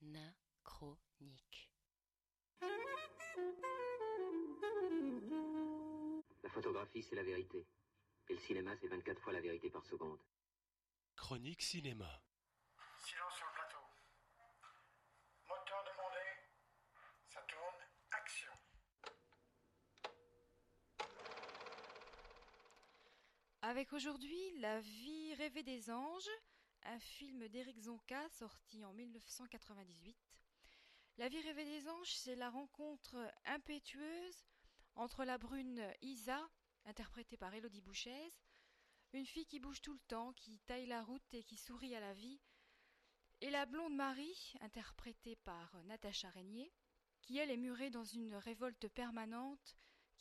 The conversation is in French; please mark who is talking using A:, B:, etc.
A: Anachronique.
B: La photographie, c'est la vérité. Et le cinéma, c'est 24 fois la vérité par seconde.
C: Chronique cinéma.
D: Silence sur le plateau. Moteur demandé. Ça tourne. Action.
E: Avec aujourd'hui La vie rêvée des anges, un film d'Éric Zonka sorti en 1998. La vie rêvée des anges, c'est la rencontre impétueuse entre la brune Isa, interprétée par Élodie Bouchez, une fille qui bouge tout le temps, qui taille la route et qui sourit à la vie, et la blonde Marie, interprétée par Natacha Régnier, qui elle est murée dans une révolte permanente